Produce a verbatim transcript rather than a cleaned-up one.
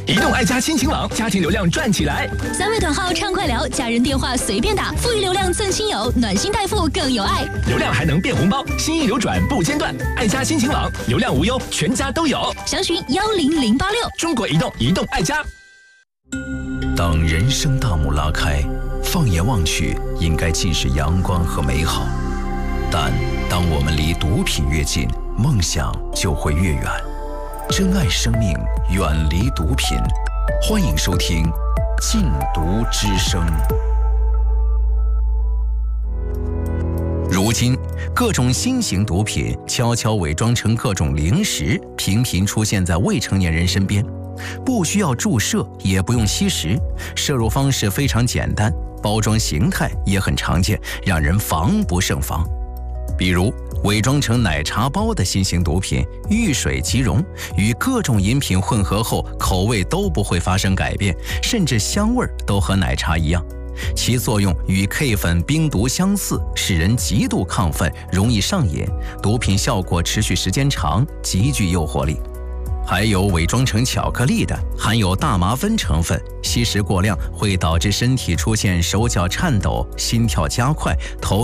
移动爱家亲情网，家庭流量赚起来。 三位短号畅快聊，家人电话随便打，富裕流量赠亲友，暖心代付更有爱。 流量还能变红包，心意流转不间断。爱家亲情网，流量无忧，全家都有。 详询幺零零八六。 中国移动，移动爱家。 当人生大幕拉开，放眼望去，应该尽是阳光和美好。但当我们离毒品越近，梦想就会越远。珍爱生命，远离毒品。欢迎收听《禁毒之声》。如今，各种新型毒品悄悄伪装成各种零食，频频出现在未成年人身边。不需要注射，也不用吸食，摄入方式非常简单，包装形态也很常见，让人防不胜防。比如伪装成奶茶包的新型毒品遇水即溶，与各种饮品混合后，口味都不会发生改变，甚至香味都和奶茶一样。其作用与 K 粉冰毒相似，使人极度亢奋，容易上瘾，毒品效果持续时间长，极具诱惑力。还有伪装成巧克力的，含有大麻酚成分，吸食过量会导致身体出现手脚颤抖、心跳加快、头